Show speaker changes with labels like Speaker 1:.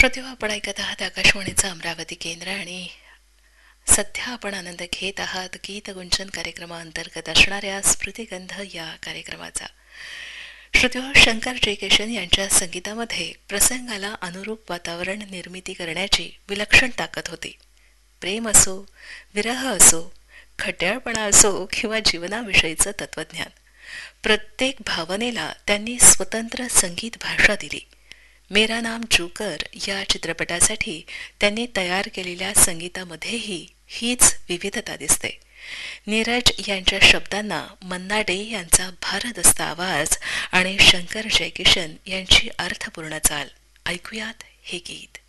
Speaker 1: श्रोतेहो, आपण ऐकत आहात आकाशवाणीचं अमरावती केंद्र आणि सध्या आपण आनंद घेत आहात गीतगुंजन कार्यक्रमाअंतर्गत असणाऱ्या स्मृतिगंध या कार्यक्रमाचा. श्रोतेहो, शंकर जयकिशन यांच्या संगीतामध्ये प्रसंगाला अनुरूप वातावरण निर्मिती करण्याची विलक्षण ताकद होती. प्रेम असो, विरह असो, खट्याळपणा असो किंवा जीवनाविषयीचं तत्वज्ञान, प्रत्येक भावनेला त्यांनी स्वतंत्र संगीत भाषा दिली. मेरा नाम जोकर या चित्रपटासाठी त्यांनी तयार केलेल्या संगीतामध्येही हीच विविधता दिसते. नीरज यांच्या शब्दांना मन्ना डे यांचा भारदस्त आवाज आणि शंकर जयकिशन यांची अर्थपूर्ण चाल. ऐकूयात हे गीत.